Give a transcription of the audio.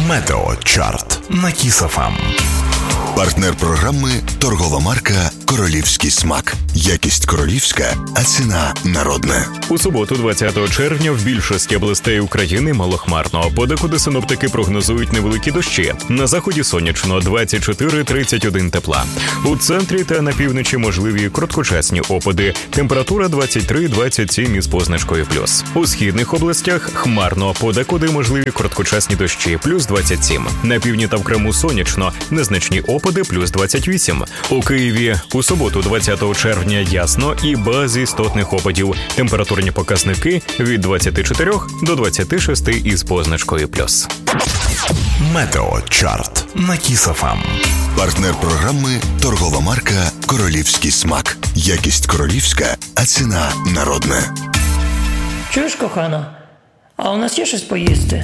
Метеочарт на Kiss FM. Партнер програми – торгова марка «Королівський смак». Якість королівська, а ціна народна. У суботу, 20 червня, в більшості областей України малохмарно. Подекуди синоптики прогнозують невеликі дощі. На заході сонячно, 24-31 тепла. У центрі та на півночі можливі короткочасні опади. Температура 23-27 із позначкою плюс. У східних областях хмарно, подекуди можливі короткочасні дощі, плюс 27. На півдні та в Криму сонячно, незначні опади, плюс 28. У Києві у суботу, 20 червня, ясно і без істотних опадів. Температурні показники від 24 до 26 із позначкою плюс. Метеочарт на Kiss FM. Партнер програми – торгова марка «Королівський смак». Якість королівська, а ціна народна. Чуєш, кохана, а у нас є щось поїсти?